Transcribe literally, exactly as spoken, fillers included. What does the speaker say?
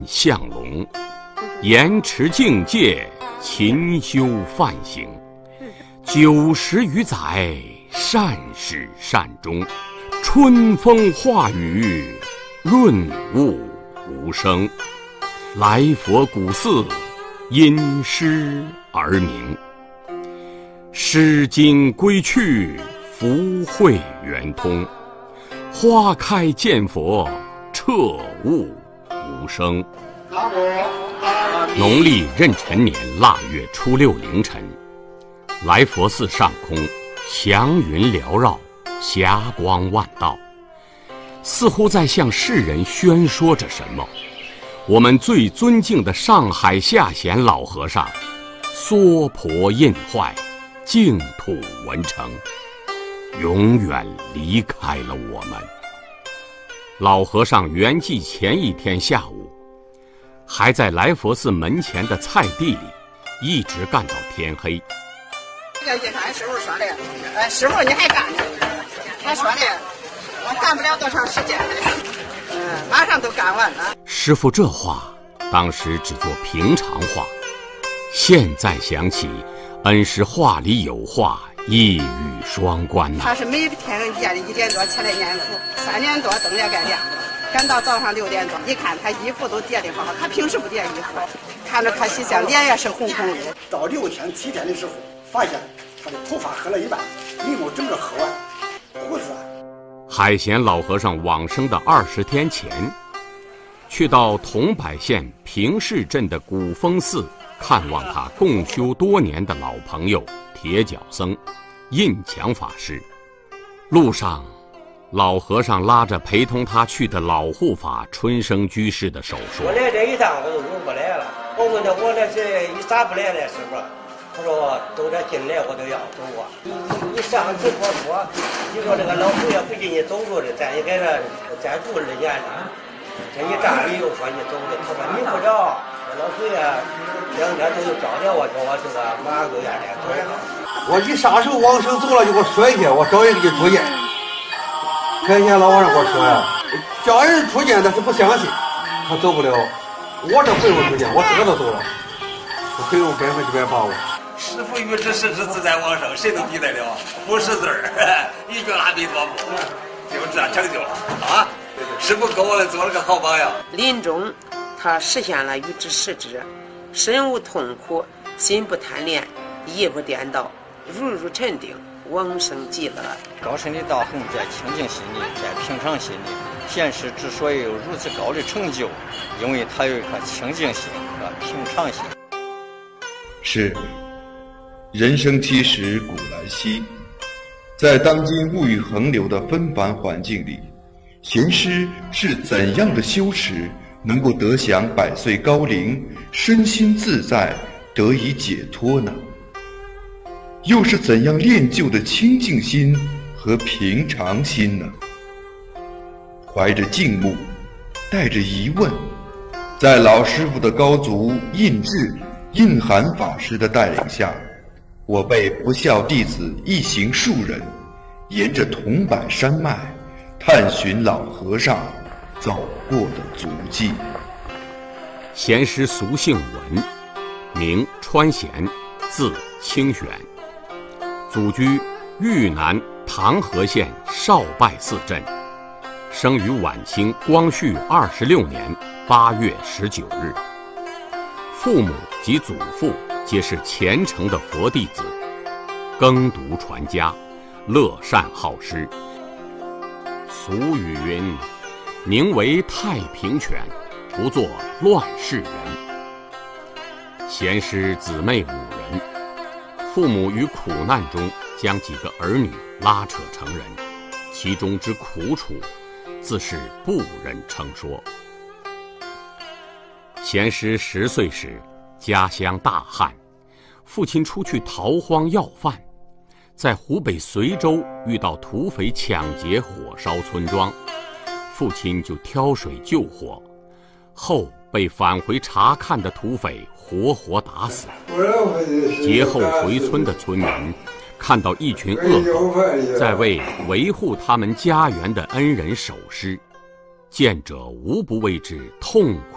向龙，严持境界，勤修梵行，九十余载，善始善终，春风化雨，润物无声。来佛古寺，因诗而名。诗经归去，福慧圆通。花开见佛，彻悟无声。农历壬辰年腊月初六凌晨，来佛寺上空祥云缭绕，霞光万道，似乎在向世人宣说着什么。我们最尊敬的上海下贤老和尚娑婆印坏，净土文成，永远离开了我们。老和尚圆寂前一天下午，还在来佛寺门前的菜地里一直干到天黑。 这个也是俺师傅说的，呃，师傅你还干呢？他说的，我干不了多长时间，嗯，马上都干完了。 师傅这话当时只做平常话，现在想起，恩师话里有话，一语双关呐、啊。 他是每天夜里一点多起来念佛，三点多灯也该亮了，赶到早上六点多，一看他衣服都叠得好好，他平时不叠衣服，看着可惜相，脸也是红红的。 到六天七天的时候，发现他的头发喝了一半，眉毛整个喝完，胡子。 海贤老和尚往生的二十天前，去到桐柏县平市镇的古峰寺看望他共修多年的老朋友铁脚僧印强法师。路上，老和尚拉着陪同他去的老护法春生居士的手说：“ 我来这一趟我都入不来了。我问他我这是一咋不来了，师傅？他说都这进来我都要走啊。你你你上次我说，你说这个老祖爷不给你走着的，咱也给他再住二年了。这一站里又说你走的，他说你不着。”老祖爷两天都又找着我，叫我这个马上就让他走。 我一撒手往生走了，就给我摔下，我找人给出见。开天老和尚给我说呀，叫人出见但是不相信，他走不了。我这回我出见，我自个都走了，我可以用百分之百把握。 师父欲知世之自在往生，谁都抵得了。不识字儿，一句阿弥陀佛，就这成就了啊！师父给我们做了个好榜样。 临终他实现了欲知世之，身无痛苦，心不贪恋，意不颠倒，如如沉定，往生极乐。 高深的道行在清净心里，在平常心里。贤师之所以有如此高的成就，因为他有一颗清净心和平常心。 是，人生七十古来稀，在当今物欲横流的纷繁环境里，贤师是怎样的修持能够得享百岁高龄，身心自在，得以解脱呢？又是怎样练就的清净心和平常心呢？怀着敬慕，带着疑问，在老师傅的高足印智、印涵法师的带领下，我辈不孝弟子一行数人，沿着桐柏山脉，探寻老和尚走过的足迹。 贤师俗姓文，名川贤，字清玄，祖居豫南唐河县少拜寺镇，生于晚清光绪二十六年八月十九日。父母及祖父皆是虔诚的佛弟子，耕读传家，乐善好施。俗语云：“宁为太平犬，不做乱世人。”贤师姊妹五人，父母于苦难中将几个儿女拉扯成人，其中之苦楚，自是不忍称说。贤师十岁时，家乡大旱，父亲出去逃荒要饭，在湖北随州遇到土匪抢劫火烧村庄，父亲就挑水救火，后被返回查看的土匪活活打死。劫后回村的村民看到一群恶狗在为维护他们家园的恩人守尸，见者无不为之痛苦